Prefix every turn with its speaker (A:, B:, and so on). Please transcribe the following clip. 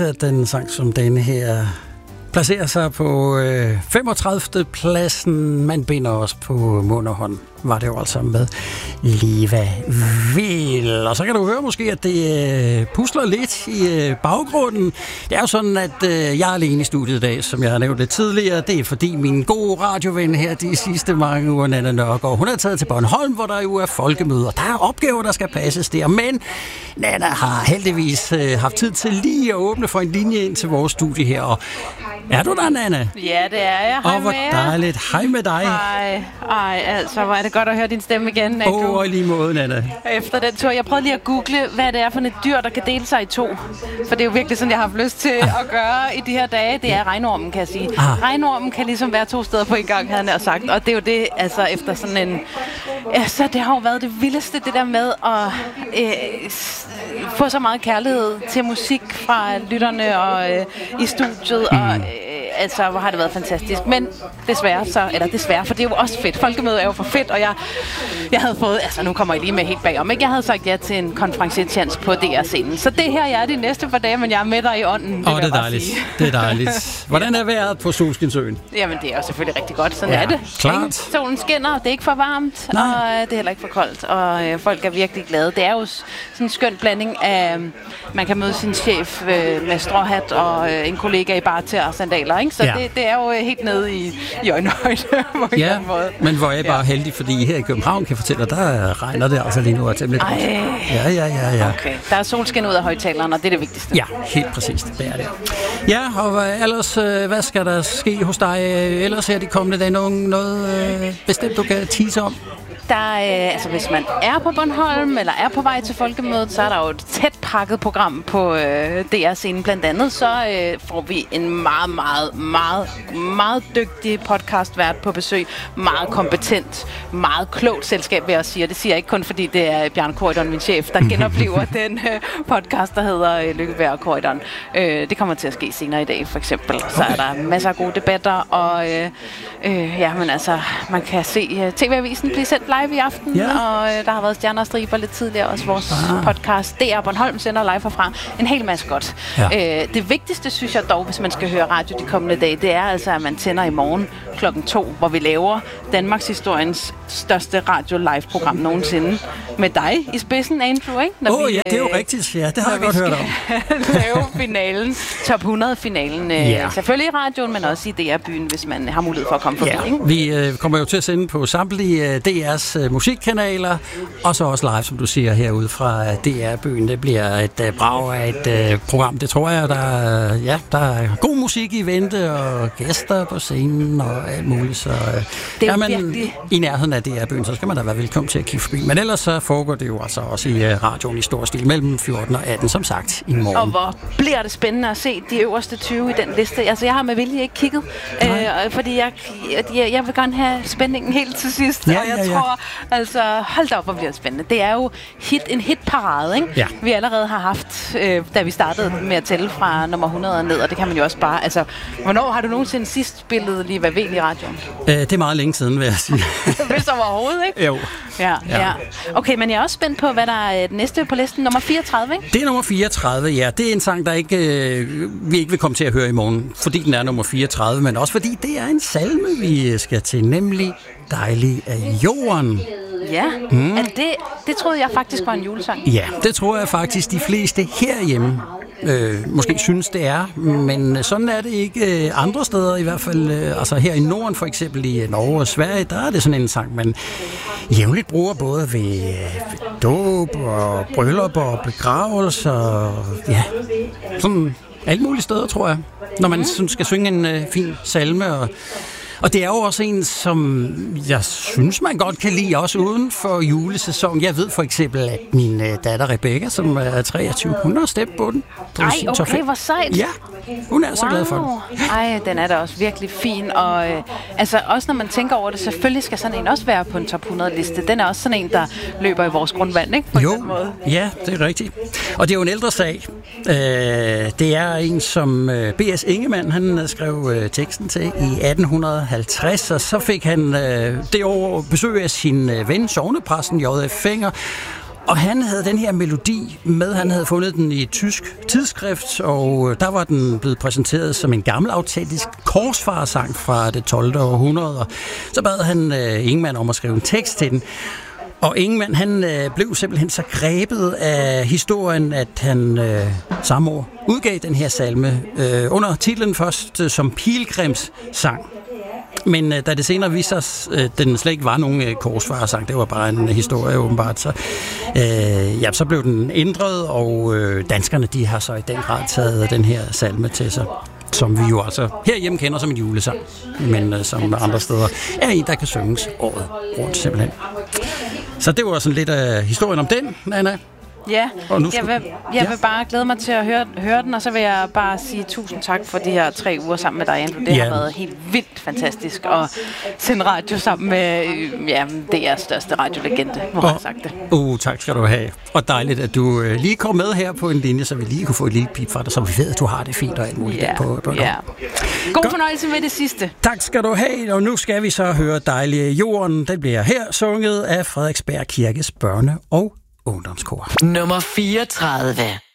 A: at den sang som denne her placerer sig på 35. pladsen. Man binder os på mund og hånd. Var det jo altså med Liva Vil. Og så kan du høre måske, at det pusler lidt i baggrunden. Det er jo sådan, at jeg er alene i studiet i dag, som jeg har nævnt lidt tidligere. Det er fordi min gode radioven her de sidste mange uger, Nanna Nørgaard, hun er taget til Bornholm, hvor der jo er folkemøder. Der er opgaver, der skal passes der. Men Nanna har heldigvis haft tid til lige at åbne for en linje ind til vores studie her. Og er du der, Nanna?
B: Ja, det er jeg. Hej med jer.
A: Hvor dejligt. Hej med dig.
B: Hej. Altså, hvor er det godt at høre din stemme igen.
A: Og lige måde, Nanna.
B: Efter den tur. Jeg prøvede lige at google, hvad det er for et dyr, der kan dele sig i to. For det er jo virkelig sådan, jeg har haft lyst til at gøre i de her dage. Det er regnormen, kan jeg sige. Regnormen kan ligesom være 2 steder på en gang, havde jeg sagt. Og det er jo det, altså efter sådan en... Altså, det har jo været det vildeste, det der med at få så meget kærlighed til musik fra lytterne og i studiet. Og altså, hvor har det været fantastisk. Men desværre, for det er jo også fedt. Folkemødet er jo for fedt, og jeg havde fået, altså nu kommer jeg lige med helt bagom, ikke? Jeg havde sagt ja til en konferencier-chance på DR-scenen. Så det her, jeg er de næste par dage, men jeg er med dig i ånden.
A: Det er dejligt. Det er dejligt. Hvordan er vejret på Solskinsøen?
B: Jamen, det er jo selvfølgelig rigtig godt. Sådan er det.
A: Klart.
B: Solen skinner, det er ikke for varmt, og det er heller ikke for koldt, og folk er virkelig glade. Det er jo sådan en skøn blanding af, man kan møde sin chef med stråhat og en kollega i barter og sandaler, ikke? Så det er jo helt nede i øjenhøjde på en eller anden måde.
A: Men hvor er bare heldig, fordi her i København kan fortælle, der regner det altså lige nu og temmelig godt. Ja.
B: Okay, der er solskin ud af højtalerne, og det er det vigtigste.
A: Ja, helt præcist. Det er det. Ja, og ellers, hvad skal der ske hos dig ellers her de kommende dage? Noget bestemt, du kan tease om?
B: Altså hvis man er på Bornholm eller er på vej til folkemødet, så er der jo et tæt pakket program på DR-scenen. Blandt andet så får vi en meget dygtig podcastvært på besøg. Meget kompetent, meget klogt selskab, vil jeg sige. Det siger jeg ikke kun fordi det er Bjarne Corydon, min chef, der genoplever den podcast, der hedder Lykkeberg Corydon. Det kommer til at ske senere i dag, for eksempel. Så er der masser af gode debatter, og men altså, man kan se TV-avisen blive sendt live i aften, og der har været Stjerner og Striber lidt tidligere, også vores podcast. DR Bornholm sender live herfra. En hel masse godt. Ja. Det vigtigste, synes jeg dog, hvis man skal høre radio de kommende dage, det er altså, at man tænder i morgen 2:00, hvor vi laver Danmarks historiens største radio-live-program nogensinde. Med dig i spidsen, Andrew, ikke?
A: Ja, det er jo rigtigt. Ja, det har jeg godt hørt om.
B: Lave finalen, top 100-finalen. Selvfølgelig i radioen, men også i DR-byen, hvis man har mulighed for at komme forbi.
A: Ja, vi kommer jo til at sende på samtlige DR's musikkanaler, og så også live, som du siger, herude fra DR-byen. Det bliver et brag af et program. Det tror jeg, der er god musik i vente, og gæster på scenen, og alt muligt. Så er man virkelig i nærheden af DR-byen, så skal man da være velkommen til at kigge forbi. Men ellers så foregår det jo altså også i radioen i stor stil mellem 14 og 18, som sagt, i morgen.
B: Og hvor bliver det spændende at se de øverste 20 i den liste. Altså, jeg har med vilje ikke kigget, fordi jeg vil gerne have spændingen helt til sidst. Og jeg tror, altså, hold da op, hvor bliver det spændende. Det er jo en hitparade, ikke? Ja. Vi allerede har haft, da vi startede med at tælle fra nummer 100 og ned, og det kan man jo også bare, altså, hvornår har du nogensinde sidst spillet Liva Vil i radioen?
A: Det er meget længe siden, vil jeg sige.
B: Hvis overhovedet, ikke?
A: Jo.
B: Ja. Okay, men jeg er også spændt på, hvad der er næste på listen. Nummer 34, ikke?
A: Det er nummer 34, ja. Det er en sang, der vi ikke vil komme til at høre i morgen, fordi den er nummer 34, men også fordi det er en salme, vi skal til, nemlig Dejlig af jorden.
B: Ja, det troede jeg faktisk var en julesang.
A: Ja, det tror jeg faktisk de fleste herhjemme måske synes det er, men sådan er det ikke andre steder, i hvert fald altså her i Norden, for eksempel i Norge og Sverige, der er det sådan en sang, man jævnligt bruger både ved dåb og bryllup og begravelse og sådan alle mulige steder, tror jeg, når man skal synge en fin salme. Og det er jo også en, som jeg synes, man godt kan lide, også uden for julesæsonen. Jeg ved for eksempel, at min datter Rebecca, som er 23, hun har stemt på den.
B: Okay, hvor sejt.
A: Ja, hun er så glad for den.
B: Ej, den er da også virkelig fin. Og altså, også når man tænker over det, selvfølgelig skal sådan en også være på en top 100-liste. Den er også sådan en, der løber i vores grundvand, ikke? På den måde.
A: Ja, det er rigtigt. Og det er jo en ældre sag. Det er en, som B.S. Ingemann, han skrev teksten til i 1850, og så fik han det år besøg af sin ven, sognepræsten J.F. Fenger, Og han havde den her melodi med, han havde fundet den i et tysk tidsskrift, og der var den blevet præsenteret som en gammel autentisk korsfarersang fra det 12. århundrede. Og så bad han Ingemann om at skrive en tekst til den. Og Ingemann, han blev simpelthen så grebet af historien, at han samme år udgav den her salme under titlen først som Pilgrimssang. Men da det senere viste sig, at den slet ikke var nogen korsfarersang, det var bare en historie åbenbart, så blev den ændret, og danskerne de har så i den grad taget den her salme til sig, som vi jo altså herhjemme kender som en julesang, men som andre steder er en, der kan synges året rundt simpelthen. Så det var sådan lidt af historien om den, Anna.
B: Ja, jeg vil bare glæde mig til at høre den, og så vil jeg bare sige tusind tak for de her 3 uger sammen med dig, Andrew. Det har været helt vildt fantastisk at sende radio sammen med DR's største radiolegende, må jeg sagt det.
A: Tak skal du have. Og dejligt, at du lige kom med her på en linje, så vi lige kunne få et lille pip fra dig, så vi ved, at du har det fint og alt muligt på
B: God fornøjelse med det sidste.
A: Tak skal du have, og nu skal vi så høre Dejlige Jorden. Den bliver her sunget af Frederiksberg Kirkes børne- og ungdomskor.
C: Nummer 34.